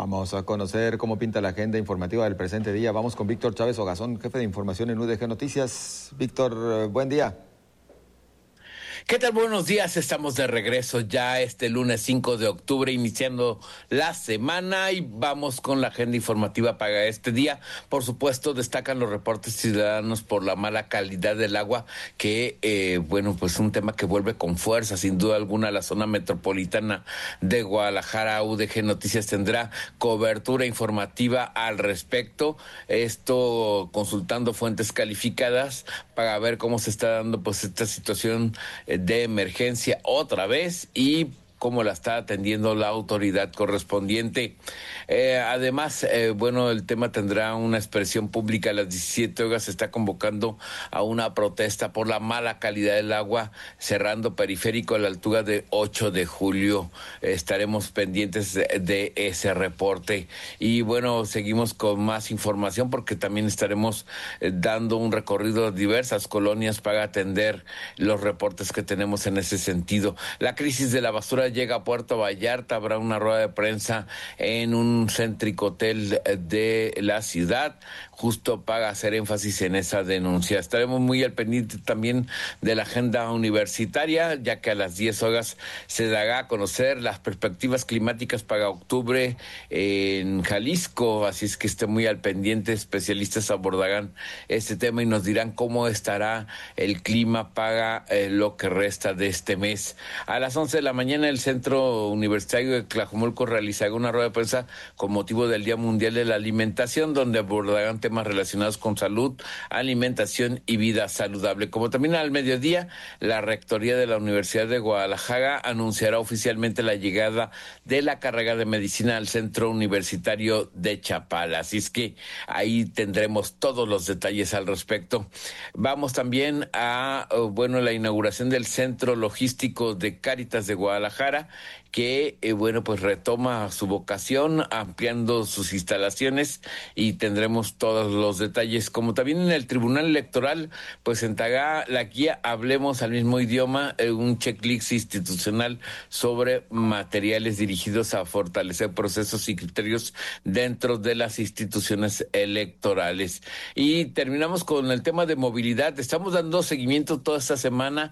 Vamos a conocer cómo pinta la agenda informativa del presente día. Vamos con Víctor Chávez Ogazón, jefe de información en UDG Noticias. Víctor, buen día. ¿Qué tal? Buenos días, estamos de regreso ya este lunes 5 de octubre, iniciando la semana y vamos con la agenda informativa para este día. Por supuesto, destacan los reportes ciudadanos por la mala calidad del agua, que, pues un tema que vuelve con fuerza, sin duda alguna, la zona metropolitana de Guadalajara. UDG Noticias tendrá cobertura informativa al respecto, esto consultando fuentes calificadas para ver cómo se está dando pues esta situación de emergencia otra vez y cómo la está atendiendo la autoridad correspondiente. Además, el tema tendrá una expresión pública a las 17 horas. Se está convocando a una protesta por la mala calidad del agua, cerrando periférico a la altura de 8 de julio. Estaremos pendientes de ese reporte. Y bueno, seguimos con más información porque también estaremos dando un recorrido a diversas colonias para atender los reportes que tenemos en ese sentido. La crisis de la basura llega a Puerto Vallarta. Habrá una rueda de prensa en un céntrico hotel de la ciudad, justo para hacer énfasis en esa denuncia. Estaremos muy al pendiente también de la agenda universitaria, ya que a las 10 horas se dará a conocer las perspectivas climáticas para octubre en Jalisco, así es que esté muy al pendiente. Especialistas abordarán este tema y nos dirán cómo estará el clima para lo que resta de este mes. A las 11 de la mañana el Centro Universitario de Tlajomulco realizará una rueda de prensa con motivo del Día Mundial de la Alimentación, donde abordarán temas relacionados con salud, alimentación y vida saludable. Como también al mediodía, la Rectoría de la Universidad de Guadalajara anunciará oficialmente la llegada de la carrera de medicina al Centro Universitario de Chapala. Así es que ahí tendremos todos los detalles al respecto. Vamos también a, la inauguración del Centro Logístico de Cáritas de Guadalajara, que, pues retoma su vocación, ampliando sus instalaciones y tendremos todos los detalles. Como también en el Tribunal Electoral, pues entrará la guía Hablemos al mismo idioma, un checklist institucional sobre materiales dirigidos a fortalecer procesos y criterios dentro de las instituciones electorales. Y terminamos con el tema de movilidad. Estamos dando seguimiento toda esta semana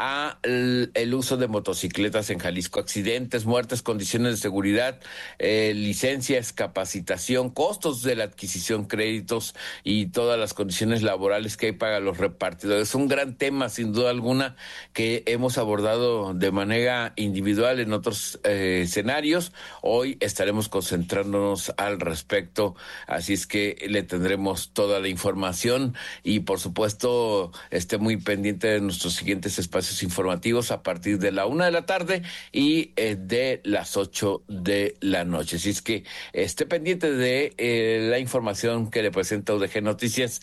a el uso de motocicletas en Jalisco. Accidentes, muertes, condiciones de seguridad, licencias, capacitación, costos de la adquisición, créditos y todas las condiciones laborales que hay para los repartidores. Un gran tema, sin duda alguna, que hemos abordado de manera individual en otros escenarios. Hoy estaremos concentrándonos al respecto, así es que le tendremos toda la información y, por supuesto, esté muy pendiente de nuestros siguientes espacios informativos a partir de la 1 de la tarde y de las 8 de la noche. Así es que esté pendiente de la información que le presenta UDG Noticias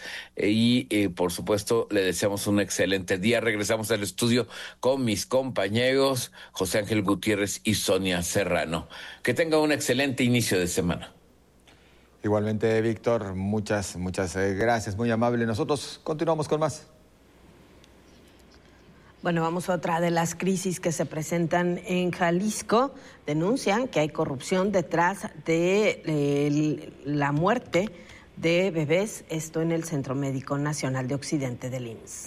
y por supuesto le deseamos un excelente día. Regresamos al estudio con mis compañeros José Ángel Gutiérrez y Sonia Serrano. Que tenga un excelente inicio de semana. Igualmente, Víctor, muchas gracias, muy amable. Nosotros continuamos con más. Bueno, vamos a otra de las crisis que se presentan en Jalisco. Denuncian que hay corrupción detrás de la muerte de bebés, esto en el Centro Médico Nacional de Occidente del IMSS.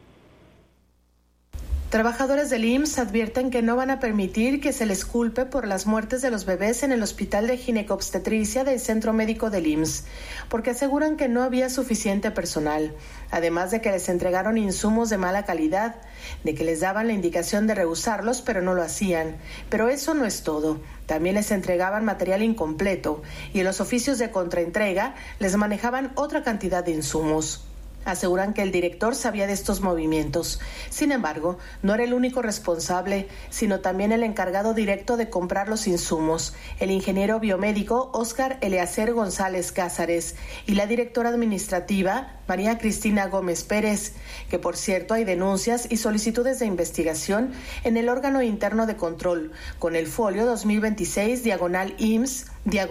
Trabajadores del IMSS advierten que no van a permitir que se les culpe por las muertes de los bebés en el Hospital de Ginecobstetricia del Centro Médico del IMSS, porque aseguran que no había suficiente personal, además de que les entregaron insumos de mala calidad, de que les daban la indicación de reusarlos, pero no lo hacían. Pero eso no es todo. También les entregaban material incompleto y en los oficios de contraentrega les manejaban otra cantidad de insumos. Aseguran que el director sabía de estos movimientos. Sin embargo, no era el único responsable, sino también el encargado directo de comprar los insumos, el ingeniero biomédico Óscar Eleazer González Cázares y la directora administrativa María Cristina Gómez Pérez, que por cierto hay denuncias y solicitudes de investigación en el órgano interno de control, con el folio 2026 /IMSS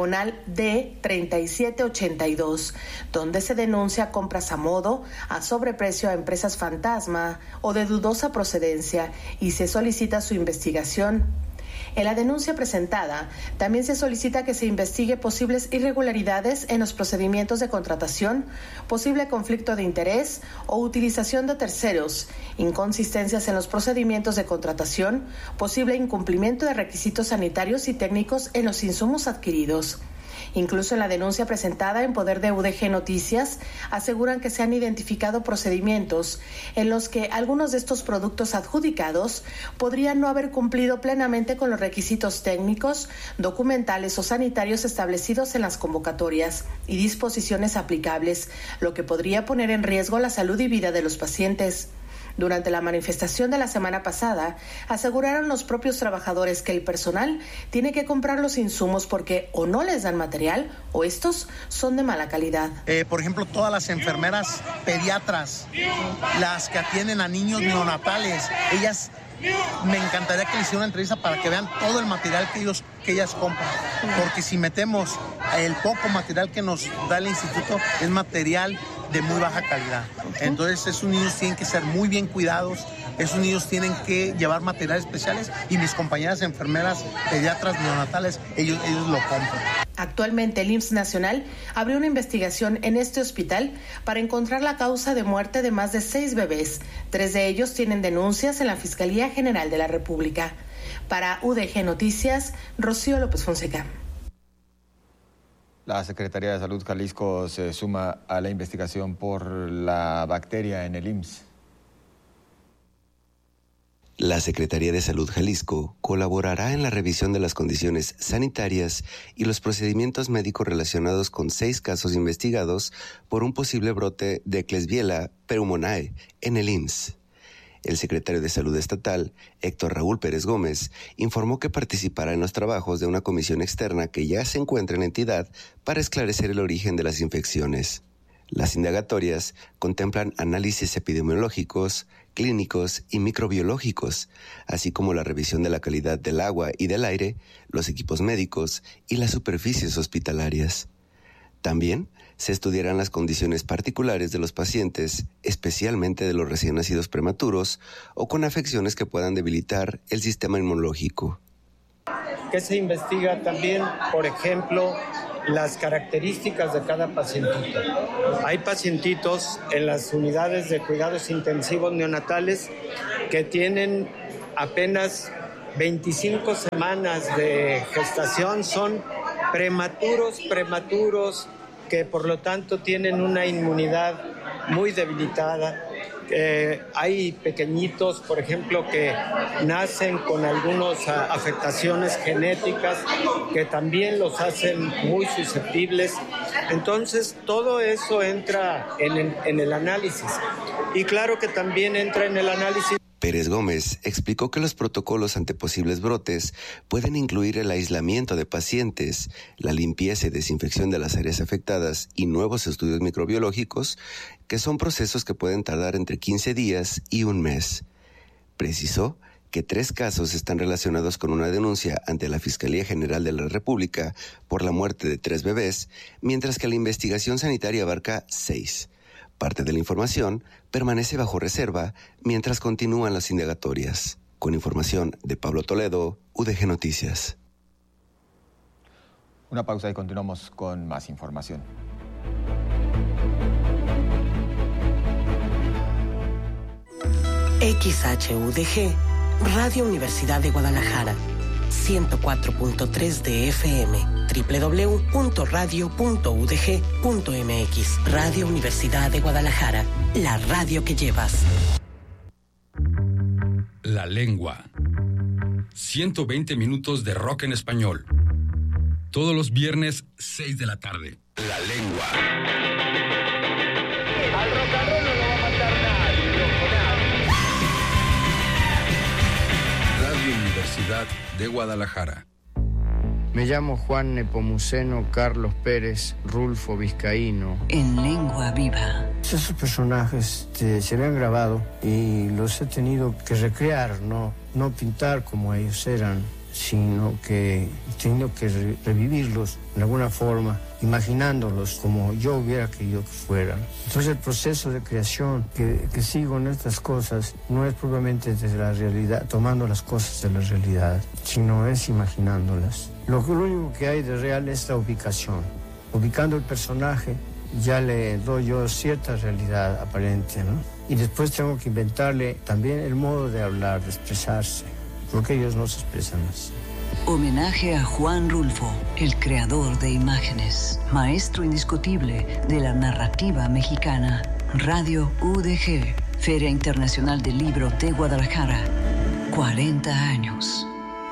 D3782, donde se denuncia compras a modo, a sobreprecio a empresas fantasma o de dudosa procedencia y se solicita su investigación. En la denuncia presentada, también se solicita que se investigue posibles irregularidades en los procedimientos de contratación, posible conflicto de interés o utilización de terceros, inconsistencias en los procedimientos de contratación, posible incumplimiento de requisitos sanitarios y técnicos en los insumos adquiridos. Incluso en la denuncia presentada en poder de UDG Noticias, aseguran que se han identificado procedimientos en los que algunos de estos productos adjudicados podrían no haber cumplido plenamente con los requisitos técnicos, documentales o sanitarios establecidos en las convocatorias y disposiciones aplicables, lo que podría poner en riesgo la salud y vida de los pacientes. Durante la manifestación de la semana pasada, aseguraron los propios trabajadores que el personal tiene que comprar los insumos porque o no les dan material o estos son de mala calidad. Por ejemplo, todas las enfermeras pediatras, las que atienden a niños neonatales, ellas, me encantaría que les hicieran una entrevista para que vean todo el material que ellas compran, porque si metemos el poco material que nos da el instituto, es material de muy baja calidad. Entonces esos niños tienen que ser muy bien cuidados, esos niños tienen que llevar materiales especiales y mis compañeras enfermeras, pediatras, neonatales, ellos lo compran. Actualmente el IMSS Nacional abrió una investigación en este hospital para encontrar la causa de muerte de más de 6 bebés. 3 de ellos tienen denuncias en la Fiscalía General de la República. Para UDG Noticias, Rocío López Fonseca. La Secretaría de Salud Jalisco se suma a la investigación por la bacteria en el IMSS. La Secretaría de Salud Jalisco colaborará en la revisión de las condiciones sanitarias y los procedimientos médicos relacionados con 6 casos investigados por un posible brote de Klebsiella pneumoniae en el IMSS. El secretario de Salud Estatal, Héctor Raúl Pérez Gómez, informó que participará en los trabajos de una comisión externa que ya se encuentra en la entidad para esclarecer el origen de las infecciones. Las indagatorias contemplan análisis epidemiológicos, clínicos y microbiológicos, así como la revisión de la calidad del agua y del aire, los equipos médicos y las superficies hospitalarias. También se estudiarán las condiciones particulares de los pacientes, especialmente de los recién nacidos prematuros o con afecciones que puedan debilitar el sistema inmunológico. Que se investiga también, por ejemplo, las características de cada pacientito. Hay pacientitos en las unidades de cuidados intensivos neonatales que tienen apenas 25 semanas de gestación, son prematuros, que por lo tanto tienen una inmunidad muy debilitada. Hay pequeñitos, por ejemplo, que nacen con algunas afectaciones genéticas que también los hacen muy susceptibles. Entonces, todo eso entra en el análisis. Y claro que también entra en el análisis. Pérez Gómez explicó que los protocolos ante posibles brotes pueden incluir el aislamiento de pacientes, la limpieza y desinfección de las áreas afectadas y nuevos estudios microbiológicos, que son procesos que pueden tardar entre 15 días y un mes. Precisó que 3 casos están relacionados con una denuncia ante la Fiscalía General de la República por la muerte de 3 bebés, mientras que la investigación sanitaria abarca 6. Parte de la información permanece bajo reserva mientras continúan las indagatorias. Con información de Pablo Toledo, UDG Noticias. Una pausa y continuamos con más información. XHUDG, Radio Universidad de Guadalajara, 104.3 de FM, www.radio.udg.mx. Radio Universidad de Guadalajara, la radio que llevas. La lengua. 120 minutos de rock en español. Todos los viernes, 6 de la tarde. La lengua. Al rock and roll no lo va a matar nadie, loco, nadie. Radio Universidad de Guadalajara. Me llamo Juan Nepomuceno Carlos Pérez Rulfo Vizcaíno. En lengua viva. Esos personajes se me han grabado y los he tenido que recrear, no pintar como ellos eran. sino que tengo que revivirlos de alguna forma, imaginándolos como yo hubiera querido que fueran. Entonces el proceso de creación que sigo en estas cosas no es propiamente desde la realidad, tomando las cosas de la realidad, sino es imaginándolas. Lo único que hay de real es la ubicación. Ubicando el personaje ya le doy yo cierta realidad aparente, ¿no? Y después tengo que inventarle también el modo de hablar, de expresarse, porque ellos no se expresan así. Homenaje a Juan Rulfo, el creador de imágenes, maestro indiscutible de la narrativa mexicana. Radio UDG, Feria Internacional del Libro de Guadalajara, 40 años.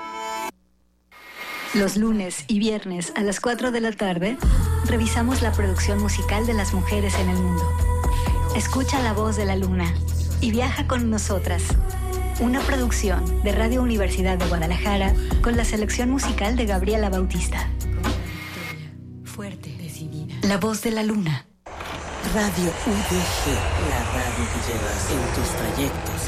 Los lunes y viernes a las 4 de la tarde, revisamos la producción musical de las mujeres en el mundo. Escucha La Voz de la Luna y viaja con nosotras. Una producción de Radio Universidad de Guadalajara con la selección musical de Gabriela Bautista. Fuerte, decidida. La Voz de la Luna. Radio UDG, la radio que llevas en tus trayectos.